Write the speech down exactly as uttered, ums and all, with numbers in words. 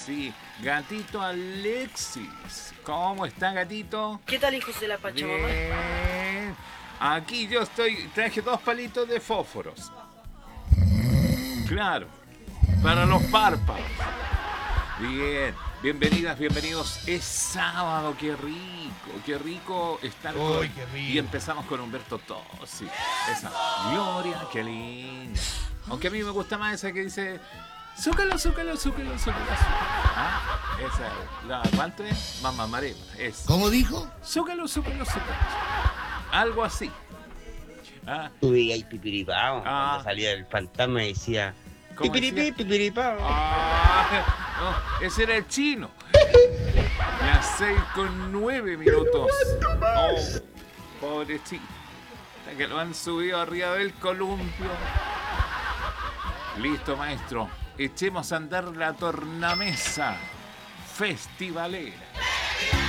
sí. Gatito Alexis. ¿Cómo está, gatito? ¿Qué tal, hijos de la Pachamama? Bien. Aquí yo estoy, traje dos palitos de fósforos. Claro, para los párpados. Bien, bienvenidas, bienvenidos. Es sábado, qué rico, qué rico estar con... Uy, qué rico. Y empezamos con Humberto Tossi. Esa, Gloria, qué linda. Aunque a mí me gusta más esa que dice... Zúcalo, zúcalo, zúcalo, zúcalo. Ah, esa es la... ¿Cuánto es? Mamá Marema, es... ¿Cómo dijo? Zúcalo, zúcalo, zúcalo. Algo así. Ah, Tú veías pipiripao, Ah. cuando salía el fantasma y decía ¿cómo pipiripí, decía? pipiripao. Ah, no, ese era el chino. Las seis con nueve minutos. Oh, pobrecito. Que lo han subido arriba del columpio. Listo, maestro. Echemos a andar la tornamesa festivalera.